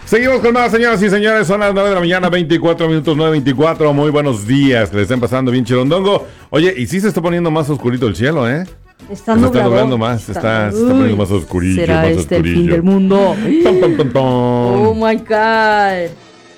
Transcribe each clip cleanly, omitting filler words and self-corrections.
Seguimos con más, señoras y señores. Son las 9 de la mañana, 24 minutos, 9:24. Muy buenos días. Que le estén pasando bien chirondongo. Oye, y sí se está poniendo más oscurito el cielo, ¿eh? Está nublando más. Se está poniendo más oscurillo. ¿Será más este oscurillo. el fin del mundo? Tom, tom, tom, tom. Oh my God.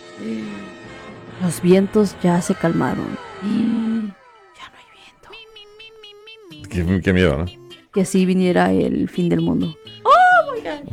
Los vientos ya se calmaron. Ya no hay viento. Qué miedo, ¿no? Que así viniera el fin del mundo. Oh my God.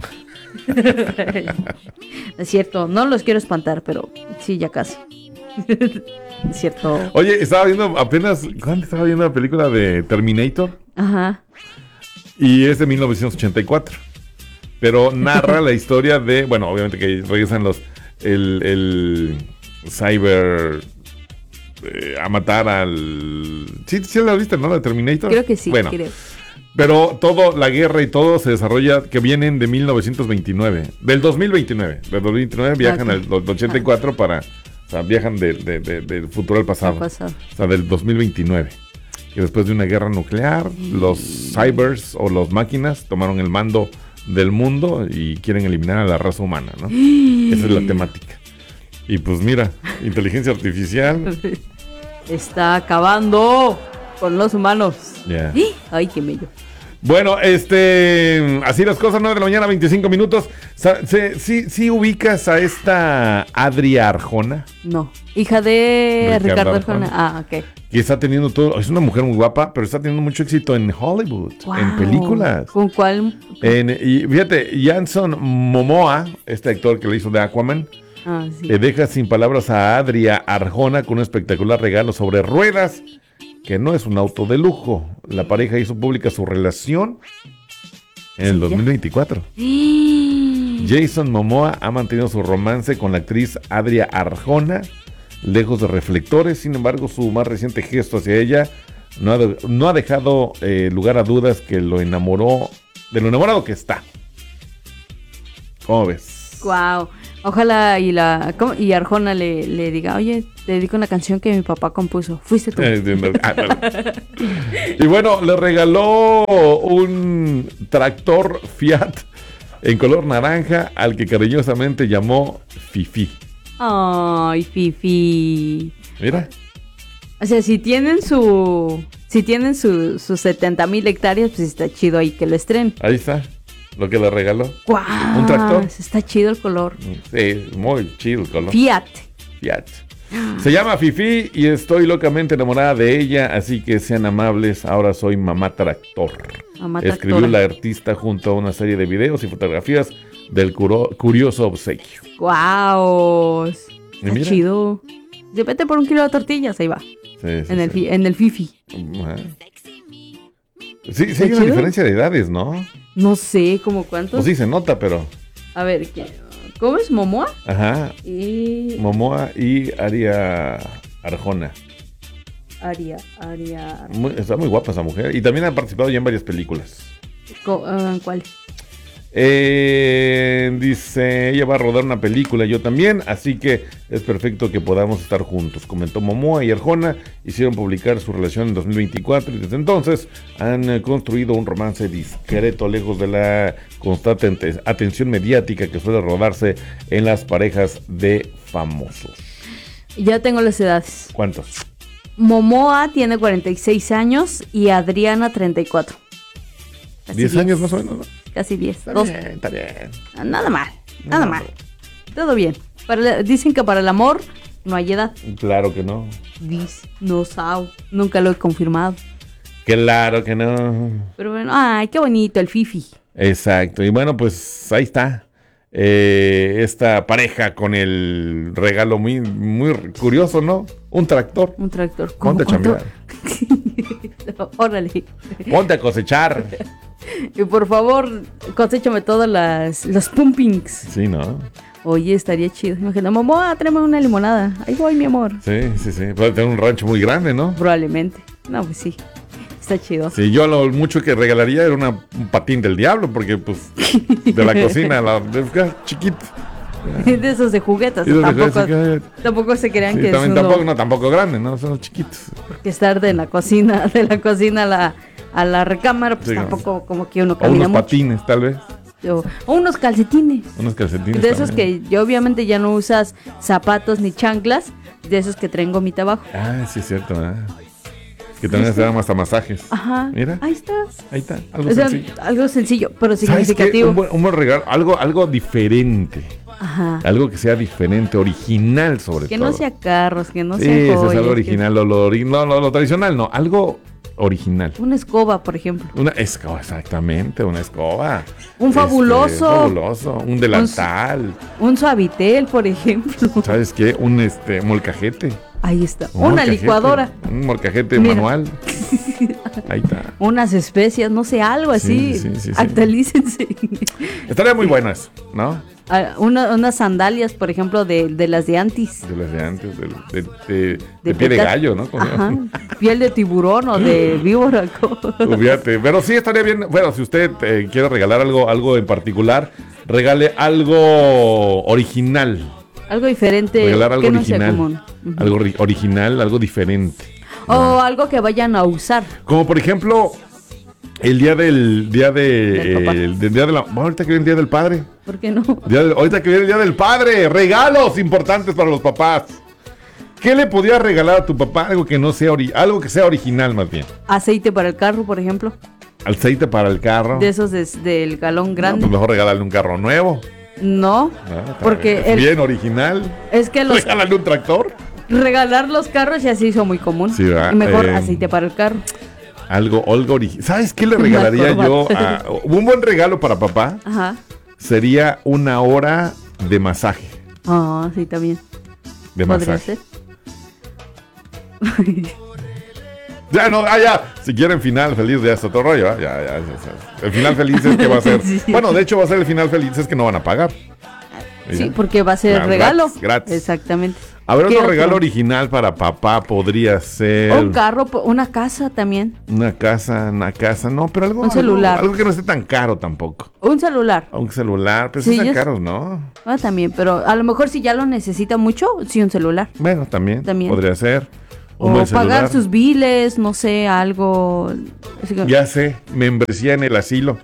Es cierto, no los quiero espantar, pero sí, ya casi. Es cierto. Oye, estaba viendo ¿cuándo estaba viendo la película de Terminator? Ajá. Y es de 1984. Pero narra la historia de, bueno, obviamente que regresan el cyber a matar al... ¿Sí la viste, no? La de Terminator. Creo que sí, bueno, creo. Pero todo, la guerra y todo se desarrolla, que vienen de 1929. Del 2029. Del 2029 viajan al 84 para... O sea, viajan del futuro al pasado. O sea, del 2029. Que después de una guerra nuclear, los cybers o las máquinas tomaron el mando del mundo y quieren eliminar a la raza humana, ¿no? Esa es la temática. Y pues mira, inteligencia artificial está acabando con los humanos. Yeah. Ay, qué bello. Bueno, así las cosas, 9 de la mañana, 25 minutos. ¿Sí ubicas a esta Adria Arjona? No, hija de Ricardo Arjona. Ah, ok. Que está teniendo todo, es una mujer muy guapa, pero está teniendo mucho éxito en Hollywood, wow. En películas. ¿Con cuál? Y fíjate, Jason Momoa, este actor que le hizo de Aquaman, sí. Deja sin palabras a Adria Arjona con un espectacular regalo sobre ruedas, que no es un auto de lujo. La pareja hizo pública su relación en el 2024. Jason Momoa ha mantenido su romance con la actriz Adria Arjona lejos de reflectores. Sin embargo, su más reciente gesto hacia ella no ha dejado lugar a dudas de lo enamorado que está. ¿Cómo ves? Wow. Ojalá y Arjona le diga, oye, te dedico una canción que mi papá compuso. Fuiste tú. Y bueno, le regaló un tractor Fiat en color naranja al que cariñosamente llamó Fifi. Ay, Fifi. Mira. O sea, si tienen sus 70,000 hectáreas, pues está chido ahí que lo estrenen. Ahí está. Lo que le regaló. ¡Guau! Un tractor. Está chido el color. Sí, muy chido el color. Fiat. Se llama Fifi y estoy locamente enamorada de ella, así que sean amables. Ahora soy mamá tractor. Escribió la artista junto a una serie de videos y fotografías del curioso obsequio. ¡Guau! Está chido. Vete por 1 kilo de tortillas, ahí va. Sí, en el Fifi. Sí, hay una diferencia de edades, ¿no? No sé, ¿cómo cuántos? Pues sí, se nota, pero... A ver, ¿cómo es? ¿Momoa? Ajá. Momoa y Adria Arjona. Está muy guapa esa mujer. Y también ha participado ya en varias películas. ¿Cuál? Dice, ella va a rodar una película, yo también, así que es perfecto que podamos estar juntos. Comentó Momoa y Arjona, hicieron publicar su relación en 2024 y desde entonces han construido un romance discreto, lejos de la constante atención mediática que suele rodarse en las parejas de famosos. Ya tengo las edades. ¿Cuántos? Momoa tiene 46 años y Adriana 34. 10 años más o menos, ¿no? Casi 10. Está bien. Nada mal. Todo bien. Dicen que para el amor no hay edad. Claro que no. No sabe. Nunca lo he confirmado. Claro que no. Pero bueno, ay, qué bonito el Fifi. Exacto. Y bueno, pues ahí está. Esta pareja con el regalo muy, muy curioso, ¿no? Un tractor. Ponte a chambear. Órale. Ponte a cosechar. Y por favor, coséchame todas las pumpings. Sí, ¿no? Oye, estaría chido. Imagina, Momoa, tráeme una limonada. Ahí voy, mi amor. Sí. Puede tener un rancho muy grande, ¿no? Probablemente. No, pues sí. Está chido. Sí, yo lo mucho que regalaría era un patín del diablo, porque pues de la cocina, chiquito. De esos de juguetes. Tampoco se crean que tampoco grande, ¿no? Son chiquitos. Porque estar de la cocina a la recámara, pues sí, tampoco como que uno camina mucho. O unos patines, tal vez. o unos calcetines. Unos calcetines De esos también. que obviamente ya no usas zapatos ni chanclas, de esos que traen gomita abajo. Ah, sí es cierto, que también se dan hasta masajes. Ajá. Mira, Ahí está. ahí está, algo O sea, sencillo. algo sencillo, pero ¿Sabes qué? significativo. Un buen regalo, algo diferente. Ajá. Algo que sea diferente, original sobre Que todo. no sea carros, que no Sí, sea eso es joyas, algo que- original. Lo tradicional no, algo original. Una escoba, por ejemplo. Una escoba, exactamente, una escoba. Un fabuloso. Fabuloso, un delantal. Un suavitel, por ejemplo. ¿Sabes qué? Un molcajete. Ahí está. Un Una molcajete, licuadora. Un molcajete Mira. manual. Ahí está. Unas especias, no sé, algo así. Sí. Actualícense. Estaría muy buenas, ¿no? Unas sandalias, por ejemplo, de las de antes. De las de antes, de pie de peta- gallo, ¿no? Ajá. Piel de tiburón o de víbora. Fíjate, pero sí estaría bien. Bueno, si usted quiere regalar algo en particular, regale algo original. Algo diferente. Regalar algo que no sea original. común. Ujú. Algo original, algo diferente. O algo que vayan a usar. Como por ejemplo, el día del Del papá. bueno, ahorita que viene el día del padre. ¿Por qué no? Ahorita que viene el día del padre, regalos importantes para los papás. ¿Qué le podías regalar a tu papá? Algo que no sea algo que sea original más bien. Aceite para el carro, por ejemplo. Aceite para el carro. De esos del galón No, grande. pues mejor regálale un carro nuevo. No, Está porque bien, bien original. es que Regálale un tractor. regalar los carros ya se hizo muy común. Sí, ¿verdad? Y mejor aceite para el carro. Algo original. ¿Sabes qué le regalaría yo? Un buen regalo para papá Ajá. sería una hora de masaje. Ah, sí, también. De Podría masaje. ser. Ya, no, ya. Si quieren final feliz, ya es otro rollo. Ya. El final feliz es que va a ser. Sí. Bueno, de hecho, va a ser el final feliz es que no van a pagar. Sí, porque va a ser Claro, regalo. gratis. Exactamente. A ver, ¿Qué otro regalo otro? original para papá podría ser. Un carro, una casa también. Una casa, no, pero algo. Un celular. Algo que no esté tan caro tampoco. Un celular. Un celular, pero Sí, sí están yo- caros, ¿no? Ah, también, pero a lo mejor si ya lo necesita mucho, sí un celular. Bueno, también. También. Podría ser. Un O buen pagar celular. sus biles, no sé, algo. Así que, Ya sé, membresía en el asilo.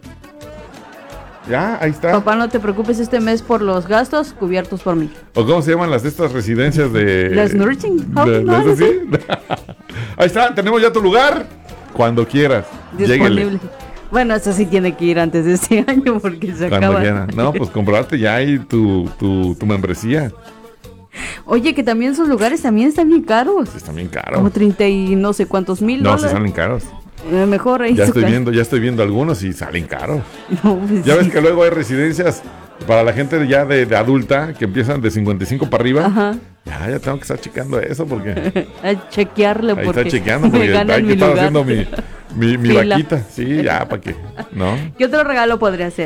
Ya, ahí está. papá, no te preocupes este mes por los gastos cubiertos por mí. ¿O cómo se llaman las de estas residencias de. Las nursing home, de ¿no? esas, sí? Ahí está, tenemos ya tu lugar. Cuando quieras. Lléguele. Disponible. Bueno, eso sí tiene que ir antes de este año porque se Cuando acaba. quiera. No, pues comprarte ya ahí tu membresía. Oye, que también esos lugares también están bien caros. Sí, está bien Como caro. 30 y no sé cuántos mil No, sí dólares. salen caros. Mejor ahí Ya su estoy viendo algunos y salen caros. No, pues Ya sí. ves que luego hay residencias para la gente ya de adulta que empiezan de 55 para arriba. Ajá. Ya tengo que estar checando eso porque A chequearle ahí porque está chequeando me porque ganan hay que mi estar lugar. haciendo mi Fila. vaquita. Sí, ya, ¿para qué? ¿No? ¿Qué otro regalo podría ser?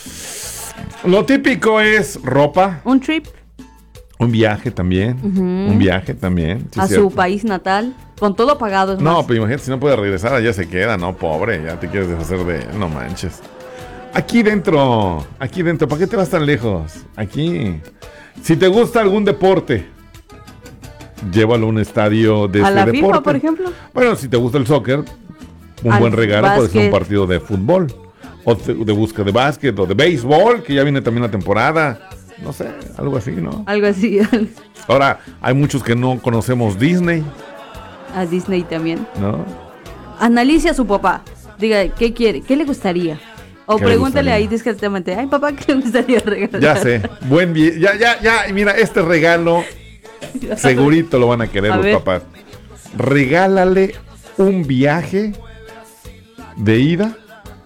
Lo típico es ropa, Un trip un viaje también. Un viaje también. sí, a cierto. su país natal, con todo pagado. Es No, más. pero imagínate si no puede regresar, allá se queda, no, pobre, ya te quieres deshacer de él, no manches. Aquí dentro, ¿para qué te vas tan lejos? Aquí. Si te gusta algún deporte, llévalo a un estadio de A este la deporte. FIFA, por ejemplo. Bueno, si te gusta el soccer, un Al buen regalo puede ser un básquet. partido de fútbol. O de busca de básquet, o de béisbol, que ya viene también la temporada. No sé, algo así, ¿no? Algo así. Ahora, hay muchos que no conocemos Disney, A Disney también. ¿no? Analice a su papá. Diga, ¿qué quiere? ¿Qué le gustaría? O ¿Qué le pregúntale gustaría? ahí discretamente, ay papá, ¿qué le gustaría regalar? Ya sé, ya, y mira, este regalo segurito lo van a querer A los ver. papás. Regálale un viaje de ida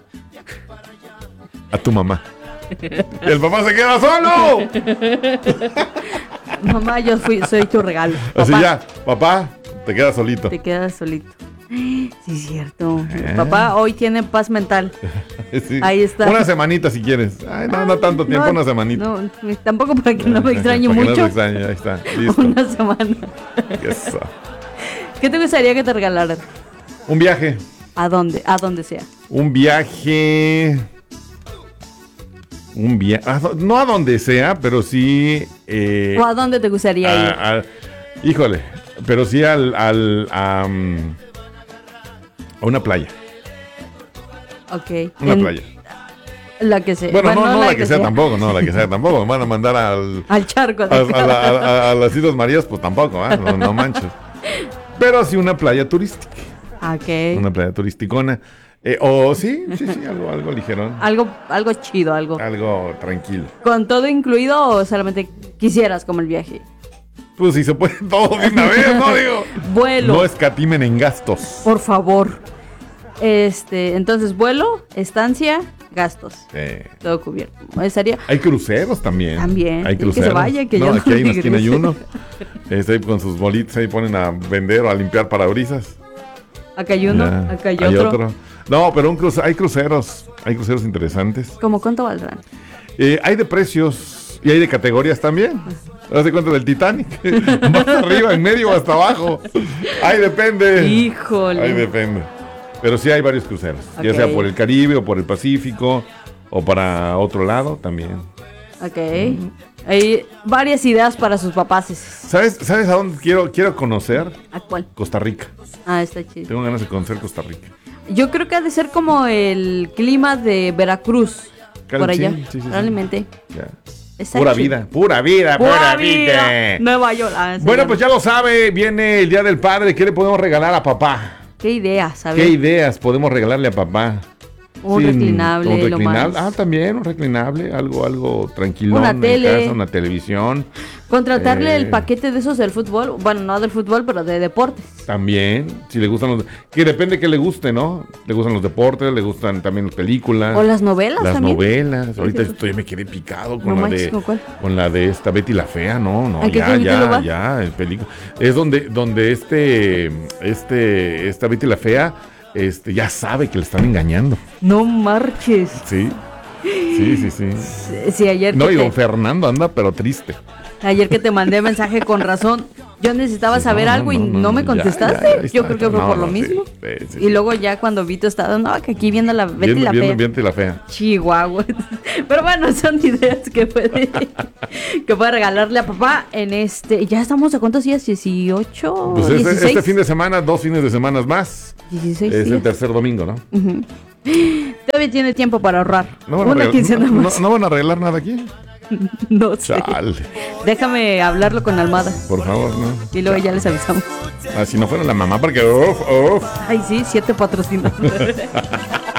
a tu mamá. El papá se queda solo. Mamá, soy tu regalo. Así Papá, ya, papá, te quedas solito. te quedas solito. Sí, es cierto. ¿Eh? Papá hoy tiene paz mental. Sí. Ahí está. Una semanita si quieres. Ay, no tanto tiempo, No, una semanita. No, tampoco para que no me extrañe Para que mucho. No te extrañe, ahí está. Listo. Una semana. Eso. ¿Qué te gustaría que te regalaran? Un viaje. ¿A dónde? A donde sea. Un viaje. No a donde sea, pero sí. ¿O a dónde te gustaría ir? Híjole, pero sí a una playa. Ok. Una playa. La que sea. Bueno, no la que sea tampoco, no la que sea tampoco. Me van a mandar al charco. A las Islas Marías, pues tampoco, no manches. Pero sí una playa turística. Ok. Una playa turisticona. O sí, algo ligerón. Algo chido, algo tranquilo. ¿Con todo incluido o solamente quisieras como el viaje? Pues si se puede todo de una vez, ¿no? Digo. Vuelo. No escatimen en gastos. Por favor. Entonces, vuelo, estancia, gastos. Todo cubierto. Hay cruceros también. Hay cruceros. Que se vaya, que no, ya aquí hay uno. Ahí con sus bolitas, ahí ponen a vender o a limpiar parabrisas. Acá hay uno, acá hay otro. No, pero hay cruceros interesantes. ¿Cómo cuánto valdrán? Hay de precios y hay de categorías también. ¿Te das cuenta del Titanic? Más arriba, en medio o hasta abajo. Ahí depende. Híjole. Ahí depende. Pero sí hay varios cruceros. Okay. Ya sea por el Caribe o por el Pacífico o para otro lado también. Ok. Hay varias ideas para sus papás. ¿Sabes a dónde quiero conocer? ¿A cuál? Costa Rica. Está chido. Tengo ganas de conocer Costa Rica. Yo creo que ha de ser como el clima de Veracruz. Por allá. Sí, probablemente. Ya. Pura vida. Nueva York. Bueno, pues ya lo sabe, viene el Día del Padre. ¿Qué le podemos regalar a papá? ¿Qué ideas, sabes? ¿Qué ideas podemos regalarle a papá? Un reclinable. Lo más. También un reclinable, algo tranquilo. Una tele. En casa, una televisión. Contratarle el paquete de esos del fútbol. Bueno, no del fútbol, pero de deportes. También, si le gustan que depende que le guste, ¿no? Le gustan los deportes, le gustan también las películas. O las novelas también. Novelas. Ahorita me quedé picado con la de esta Betty la Fea, no, ya, el película. Es donde esta Betty la Fea ya sabe que le están engañando. No marches. Sí. Sí, ayer. No, y don Fernando anda pero triste. Ayer que te mandé mensaje con razón, yo necesitaba saber algo y no me contestaste. Yo creo que fue por lo mismo. Sí. Y luego ya cuando vi tu estado, que aquí viendo la Betty la Fea. Viendo la Fea. Chihuahua. Pero bueno, son ideas que puede regalarle a papá en ya estamos a cuántos días, 18, pues 16. Este fin de semana, 2 fines de semana más. 16 es días. El tercer domingo, ¿no? Uh-huh. Todavía tiene tiempo para ahorrar. Quincena más. ¿No van a arreglar nada aquí? No sé. Chale. Déjame hablarlo con Almada. Por favor, ¿no? Y luego ya les avisamos. Si no fuera la mamá, porque... Ay, sí, 7 patrocinadores.